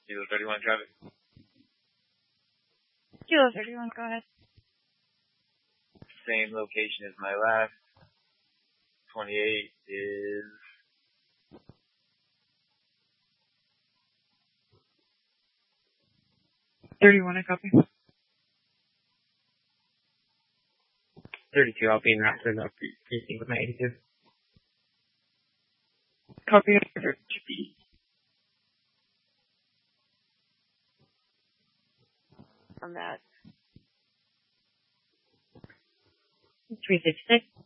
Kilo 31 traffic. Kilo 31, go ahead. Same location as my last. 28 is... $31, I copy. 32, I'll be in route to the precinct with my 82. Copy. On that. 356.